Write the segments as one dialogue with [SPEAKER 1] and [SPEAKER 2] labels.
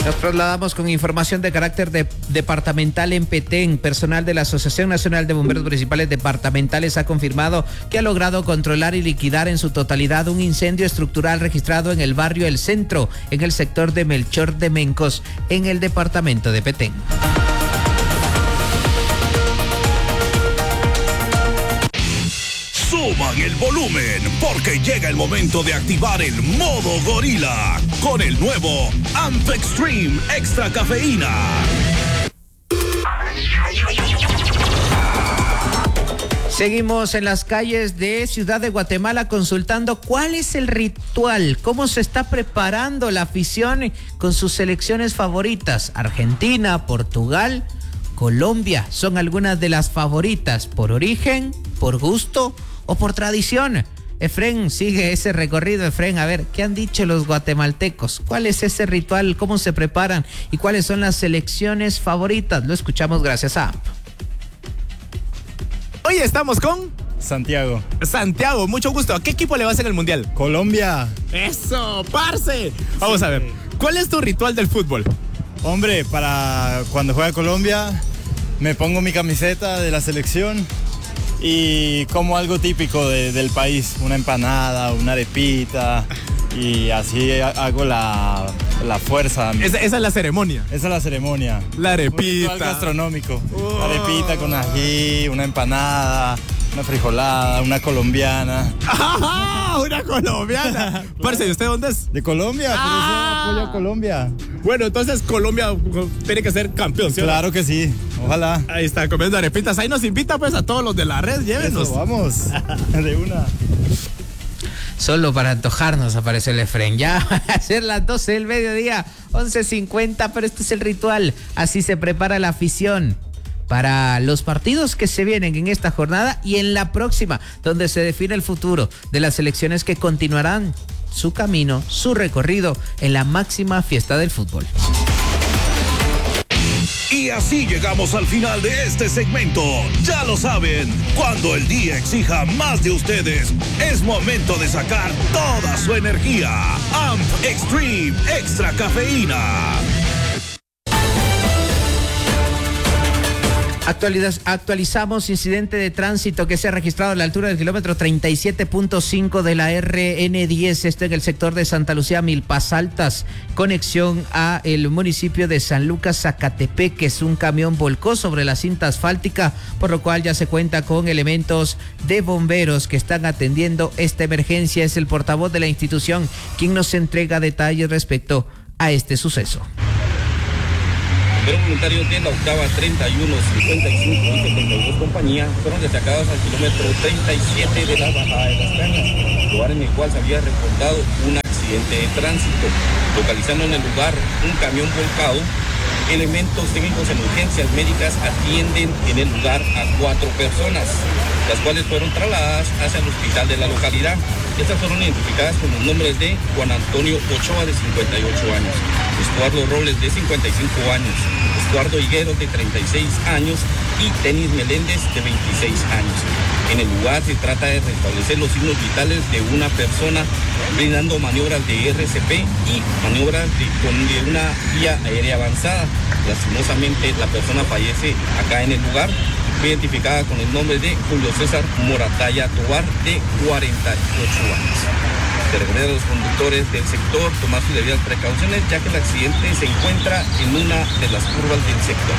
[SPEAKER 1] Nos trasladamos con información de carácter departamental en Petén. Personal de la Asociación Nacional de Bomberos Municipales Departamentales ha confirmado que ha logrado controlar y liquidar en su totalidad un incendio estructural registrado en el barrio El Centro, en el sector de Melchor de Mencos, en el departamento de Petén.
[SPEAKER 2] Suban el volumen, porque llega el momento de activar el modo gorila con el nuevo AMP Extreme Extra Cafeína.
[SPEAKER 1] Seguimos en las calles de Ciudad de Guatemala consultando cuál es el ritual, cómo se está preparando la afición con sus selecciones favoritas. Argentina, Portugal, Colombia son algunas de las favoritas por origen, por gusto o por tradición. Efren sigue ese recorrido. Efren, a ver, ¿qué han dicho los guatemaltecos? ¿Cuál es ese ritual? ¿Cómo se preparan? ¿Y cuáles son las selecciones favoritas? Lo escuchamos gracias a AMP.
[SPEAKER 3] Hoy estamos con
[SPEAKER 4] Santiago.
[SPEAKER 3] Santiago, mucho gusto. ¿A qué equipo le vas en el Mundial?
[SPEAKER 4] Colombia.
[SPEAKER 3] ¡Eso, parce! Vamos a ver, ¿cuál es tu ritual del fútbol?
[SPEAKER 4] Hombre, para cuando juega Colombia, me pongo mi camiseta de la selección y como algo típico del país, una empanada, una arepita, y así hago la fuerza.
[SPEAKER 3] Esa es la ceremonia.
[SPEAKER 4] Esa es la ceremonia.
[SPEAKER 3] La arepita.
[SPEAKER 4] Un ritual gastronómico. La arepita con ají, una empanada, una frijolada, una colombiana.
[SPEAKER 3] ¡Ah, una colombiana! Parce, ¿y usted dónde es?
[SPEAKER 4] De Colombia, por eso apoyo a Colombia.
[SPEAKER 3] Bueno, entonces Colombia tiene que ser campeón, ¿sí?
[SPEAKER 4] Claro que sí, ojalá.
[SPEAKER 3] Ahí está, comiendo arepitas. Ahí nos invita pues a todos los de la red, llévenos.
[SPEAKER 4] Eso, vamos, de una.
[SPEAKER 1] Solo para antojarnos aparece el Efren. Ya van a ser las 12 del mediodía, 11:50, pero este es el ritual. Así se prepara la afición para los partidos que se vienen en esta jornada y en la próxima, donde se define el futuro de las selecciones que continuarán su camino, su recorrido en la máxima fiesta del fútbol.
[SPEAKER 2] Y así llegamos al final de este segmento. Ya lo saben, cuando el día exija más de ustedes, es momento de sacar toda su energía. AMP Extreme Extra Cafeína.
[SPEAKER 1] Actualizamos incidente de tránsito que se ha registrado a la altura del kilómetro 37.5 de la RN10, esto en el sector de Santa Lucía, Milpas Altas, conexión a el municipio de San Lucas, Zacatepeques. Un camión volcó sobre la cinta asfáltica, por lo cual ya se cuenta con elementos de bomberos que están atendiendo esta emergencia. Es el portavoz de la institución quien nos entrega detalles respecto a este suceso.
[SPEAKER 5] Pero voluntarios de la octava 31, 55 y 72 compañía fueron destacados al kilómetro 37 de la bajada de Las Cañas, lugar en el cual se había reportado un accidente de tránsito. Localizando en el lugar un camión volcado, elementos técnicos en urgencias médicas atienden en el lugar a 4 personas, las cuales fueron trasladadas hacia el hospital de la localidad. Estas fueron identificadas con los nombres de Juan Antonio Ochoa, de 58 años, Estuardo Robles, de 55 años, Estuardo Higuero, de 36 años, y Tenis Meléndez, de 26 años. En el lugar se trata de restablecer los signos vitales de una persona, brindando maniobras de RCP y maniobras de una vía aérea avanzada. Lastimosamente, la persona fallece acá en el lugar. Fue identificada con el nombre de Julio César Moratalla Tobar, de 48 años. Se recomienda a los conductores del sector tomar sus debidas precauciones, ya que el accidente se encuentra en una de las curvas del sector.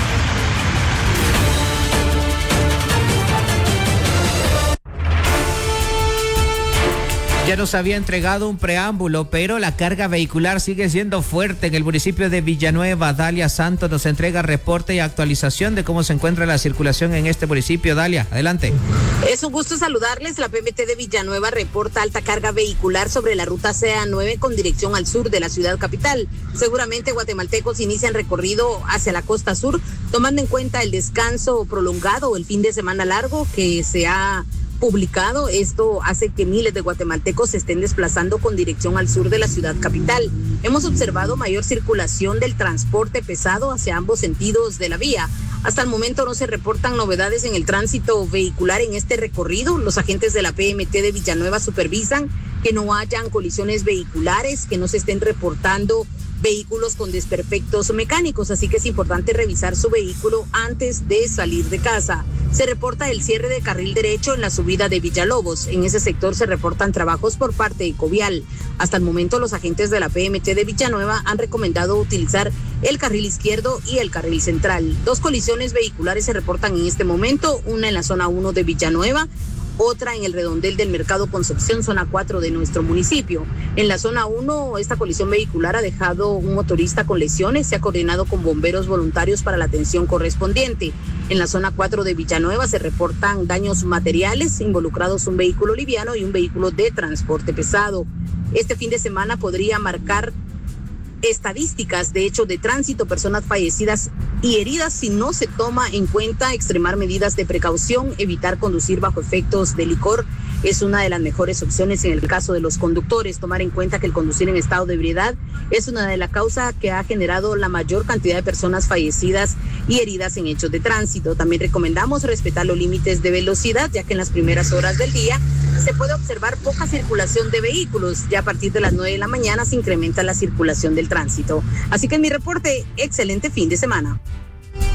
[SPEAKER 1] Ya nos había entregado un preámbulo, pero la carga vehicular sigue siendo fuerte en el municipio de Villanueva. Dalia Santos nos entrega reporte y actualización de cómo se encuentra la circulación en este municipio. Dalia, adelante.
[SPEAKER 6] Es un gusto saludarles. La PMT de Villanueva reporta alta carga vehicular sobre la ruta CA9 con dirección al sur de la ciudad capital. Seguramente guatemaltecos inician recorrido hacia la costa sur, tomando en cuenta el descanso prolongado o el fin de semana largo que se ha publicado. Esto hace que miles de guatemaltecos se estén desplazando con dirección al sur de la ciudad capital. Hemos observado mayor circulación del transporte pesado hacia ambos sentidos de la vía. Hasta el momento no se reportan novedades en el tránsito vehicular en este recorrido. Los agentes de la PMT de Villanueva supervisan que no hayan colisiones vehiculares, que no se estén reportando vehículos con desperfectos mecánicos, así que es importante revisar su vehículo antes de salir de casa. Se reporta el cierre de carril derecho en la subida de Villalobos. En ese sector se reportan trabajos por parte de Covial. Hasta el momento, los agentes de la PMT de Villanueva han recomendado utilizar el carril izquierdo y el carril central. 2 colisiones vehiculares se reportan en este momento, una en la zona 1 de Villanueva, otra en el redondel del Mercado Concepción, zona 4 de nuestro municipio. En la zona 1, esta colisión vehicular ha dejado un motorista con lesiones. Se ha coordinado con bomberos voluntarios para la atención correspondiente. En la zona 4 de Villanueva se reportan daños materiales, involucrados un vehículo liviano y un vehículo de transporte pesado. Este fin de semana podría marcar estadísticas de hechos de tránsito, personas fallecidas y heridas si no se toma en cuenta extremar medidas de precaución. Evitar conducir bajo efectos de licor es una de las mejores opciones en el caso de los conductores. Tomar en cuenta que el conducir en estado de ebriedad es una de las causas que ha generado la mayor cantidad de personas fallecidas y heridas en hechos de tránsito. También recomendamos respetar los límites de velocidad, ya que en las primeras horas del día se puede observar poca circulación de vehículos. Ya a partir de las 9 de la mañana se incrementa la circulación del tránsito. Así que en mi reporte, excelente fin de semana.